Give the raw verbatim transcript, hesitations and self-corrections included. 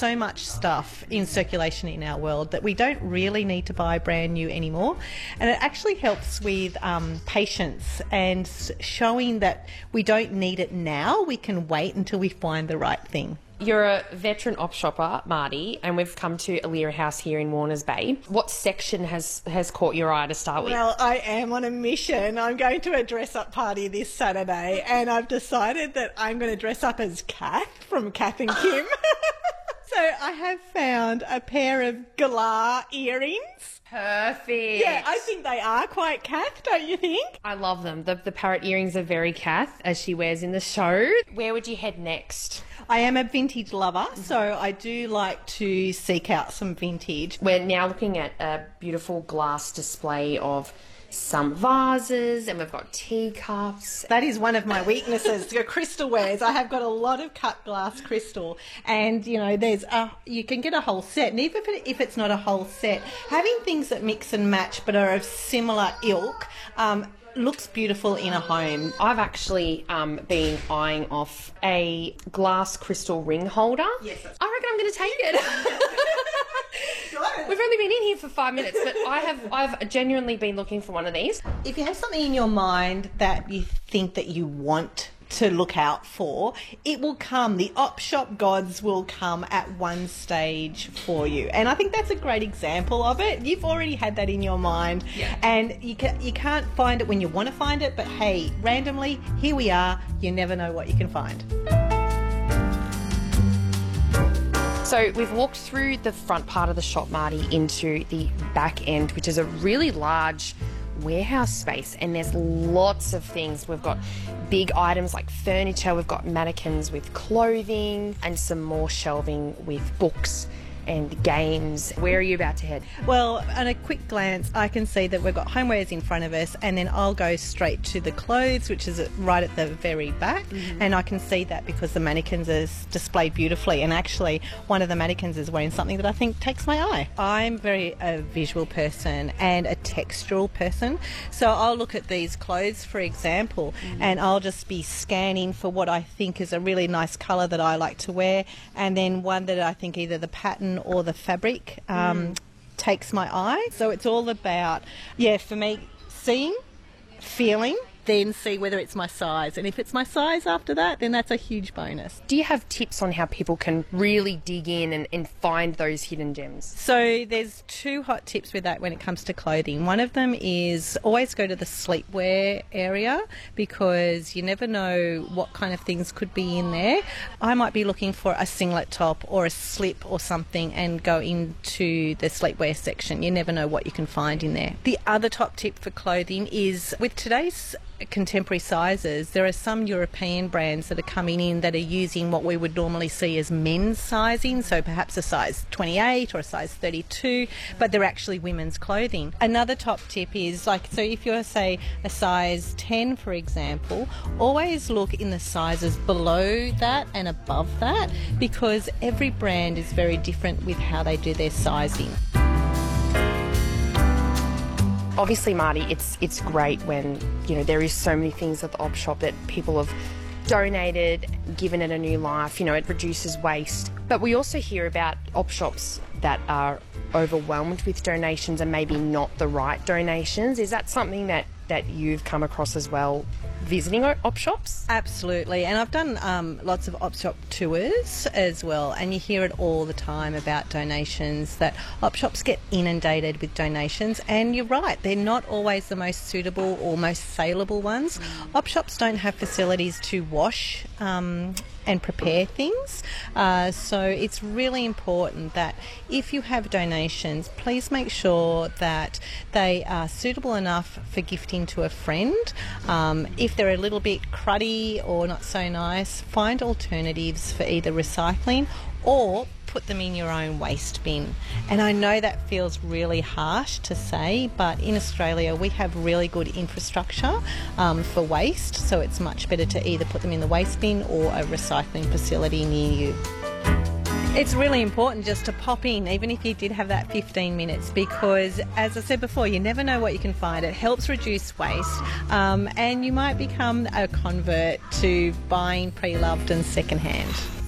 So much stuff in circulation in our world that we don't really need to buy brand new anymore, and it actually helps with um, patience and showing that we don't need it now. We can wait until we find the right thing. You're a veteran op shopper, Marty, and we've come to Alira House here in Warners Bay. What section has, has caught your eye to start with? Well, I am on a mission. I'm going to a dress-up party this Saturday, and I've decided that I'm going to dress up as Kath from Kath and Kim. So I have found a pair of galah earrings. Perfect. Yeah, I think they are quite Kath, don't you think? I love them. The, the parrot earrings are very Kath, as she wears in the show. Where would you head next? I am a vintage lover, so I do like to seek out some vintage. We're now looking at a beautiful glass display of some vases, and we've got teacups. That is one of my weaknesses, the crystal wares. I have got a lot of cut glass crystal, and you know, there's a, you can get a whole set, and even if, it, if it's not a whole set, having things that mix and match but are of similar ilk um, looks beautiful in a home. I've actually um, been eyeing off a glass crystal ring holder. Yes. I reckon I'm going to take it. We've only been in here for five minutes, but I have I've genuinely been looking for one of these. If you have something in your mind that you think that you want to look out for, it will come. The op shop gods will come at one stage for you, and I think that's a great example of it. You've already had that in your mind, yeah. and you can you can't find it when you want to find it, but hey, randomly, here we are. You never know what you can find. So we've walked through the front part of the shop, Marty, into the back end, which is a really large warehouse space, and there's lots of things. We've got big items like furniture, we've got mannequins with clothing, and some more shelving with books and games. Where are you about to head? Well, on a quick glance, I can see that we've got homewares in front of us, and then I'll go straight to the clothes, which is right at the very back. Mm-hmm. And I can see that because the mannequins are displayed beautifully, and actually one of the mannequins is wearing something that I think takes my eye. I'm very a visual person and a textural person, so I'll look at these clothes, for example, mm-hmm. and I'll just be scanning for what I think is a really nice colour that I like to wear, and then one that I think either the pattern or the fabric um, mm. takes my eye. So it's all about, yeah, for me, seeing, feeling, then see whether it's my size. And if it's my size after that, then that's a huge bonus. Do you have tips on how people can really dig in and, and find those hidden gems? So there's two hot tips with that when it comes to clothing. One of them is always go to the sleepwear area, because you never know what kind of things could be in there. I might be looking for a singlet top or a slip or something and go into the sleepwear section. You never know what you can find in there. The other top tip for clothing is, with today's contemporary sizes, there are some European brands that are coming in that are using what we would normally see as men's sizing, so perhaps a size twenty-eight or a size thirty-two, but they're actually women's clothing. Another top tip is, like, so if you're, say, a size ten, for example, always look in the sizes below that and above that, because every brand is very different with how they do their sizing. Obviously, Marty, it's it's great when, you know, there is so many things at the op shop that people have donated, given it a new life. You know, it reduces waste. But we also hear about op shops that are overwhelmed with donations and maybe not the right donations. Is that something that, that you've come across as well, visiting op shops? Absolutely, and I've done um, lots of op shop tours as well, and you hear it all the time about donations, that op shops get inundated with donations, and you're right, they're not always the most suitable or most saleable ones. Op shops don't have facilities to wash um, and prepare things, uh, so it's really important that if you have donations, please make sure that they are suitable enough for gifting to a friend. Um, if they're a little bit cruddy or not so nice, find alternatives for either recycling or put them in your own waste bin. And I know that feels really harsh to say, but in Australia we have really good infrastructure um, for waste, so it's much better to either put them in the waste bin or a recycling facility near you. It's really important just to pop in, even if you did have that fifteen minutes, because, as I said before, you never know what you can find. It helps reduce waste, um, and you might become a convert to buying pre-loved and second-hand.